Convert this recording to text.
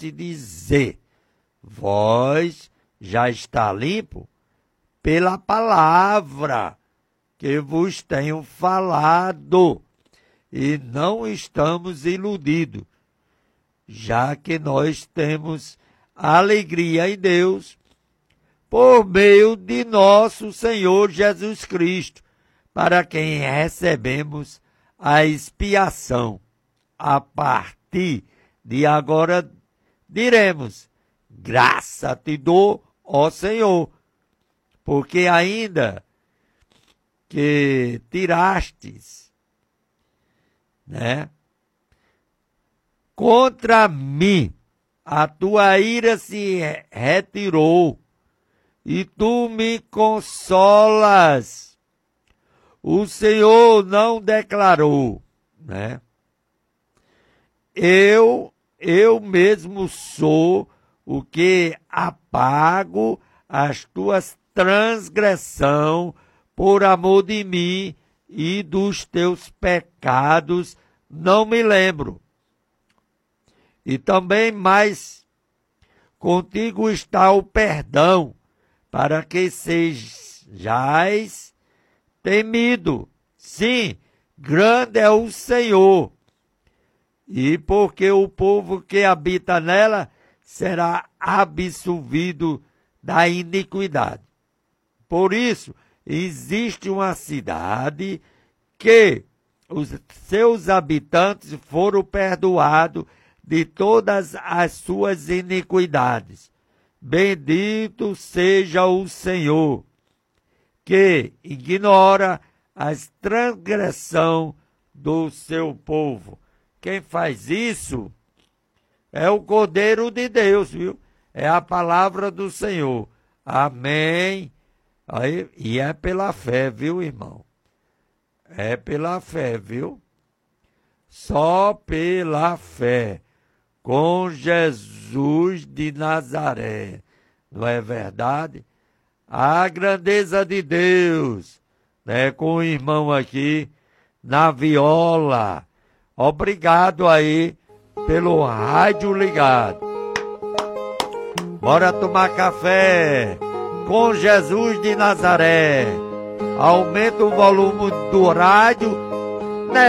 te dizer: vós já está limpo pela palavra que vos tenho falado, e não estamos iludidos, já que nós temos alegria em Deus por meio de nosso Senhor Jesus Cristo, para quem recebemos a expiação. A partir de agora diremos: graça te dou, ó Senhor, porque ainda que tirastes, contra mim, a tua ira se retirou, e tu me consolas. O Senhor não declarou, Eu mesmo sou o que apago as tuas transgressões por amor de mim, e dos teus pecados não me lembro. E também mais, contigo está o perdão, para que sejais temido. Sim, grande é o Senhor, e porque o povo que habita nela será absolvido da iniquidade. Por isso, existe uma cidade que os seus habitantes foram perdoados de todas as suas iniquidades. Bendito seja o Senhor, que ignora as transgressões do seu povo. Quem faz isso é o Cordeiro de Deus, viu? É a palavra do Senhor. Amém. Aí, e é pela fé, viu, irmão? É pela fé, viu? Só pela fé. Com Jesus de Nazaré. Não é verdade? A grandeza de Deus, com o irmão aqui na viola. Obrigado aí pelo rádio ligado. Bora tomar café com Jesus de Nazaré. Aumenta o volume do rádio